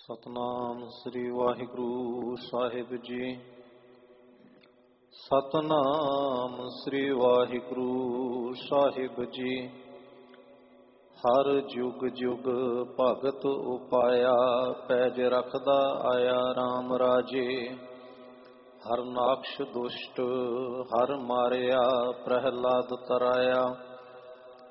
ਸਤਨਾਮ ਸ੍ਰੀ ਵਾਹਿਗੁਰੂ ਸਾਹਿਬ ਜੀ। ਸਤਨਾਮ ਸ੍ਰੀ ਵਾਹਿਗੁਰੂ ਸਾਹਿਬ ਜੀ। ਹਰ ਜੁਗ ਜੁਗ ਭਗਤ ਉਪਾਇਆ, ਪੈਜ ਰਖਦਾ ਆਇਆ RAM ਰਾਜੇ। ਹਰ ਨਾਕਸ਼ ਦੁਸ਼ਟ ਹਰ ਮਾਰਿਆ, ਪ੍ਰਹਿਲਾਦ ਤਰਾਇਆ।